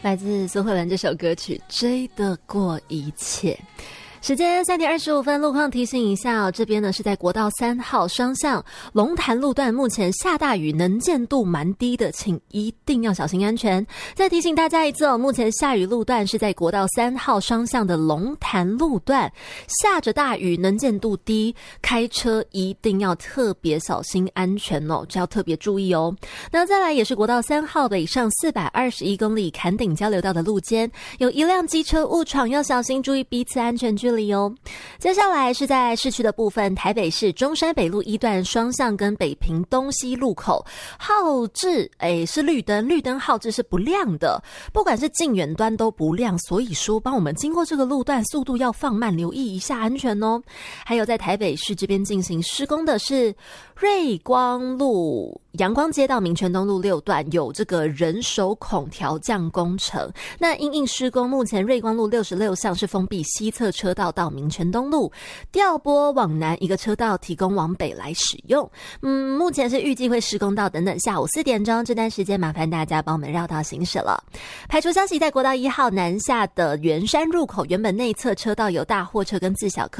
来自苏慧伦这首歌曲《追得过一切》。时间3点25分，路况提醒一下这边呢是在国道3号双向龙潭路段，目前下大雨，能见度蛮低的，请一定要小心安全。再提醒大家一次目前下雨路段是在国道3号双向的龙潭路段，下着大雨，能见度低，开车一定要特别小心安全这要特别注意那再来也是国道3号北上421公里坎顶交流道的路肩，有一辆机车误闯，要小心注意彼此安全距离接下来是在市区的部分，台北市中山北路1段双向跟北平东西路口号志是绿灯，绿灯号志是不亮的，不管是近远端都不亮，所以说帮我们经过这个路段速度要放慢，留意一下安全还有在台北市这边进行施工的是瑞光路阳光街到民权东路6段有这个人手孔调降工程，那因应施工，目前瑞光路66巷是封闭西侧车道到民权东路，调拨往南一个车道提供往北来使用。目前是预计会施工到等等下午4点钟，这段时间麻烦大家帮我们绕道行驶了。排除消息，在国道1号南下的圆山入口，原本内侧车道有大货车跟自小客